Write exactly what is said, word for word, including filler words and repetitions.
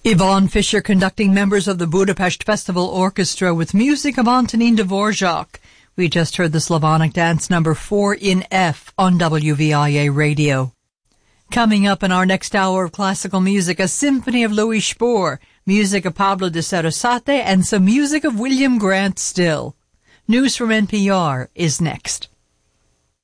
Yvonne Fisher conducting members of the Budapest Festival Orchestra with music of Antonin Dvorak. We just heard the Slavonic dance number four in F on W V I A Radio. Coming up in our next hour of classical music, a symphony of Louis Spohr, music of Pablo de Sarasate, and some music of William Grant Still. News from N P R is next.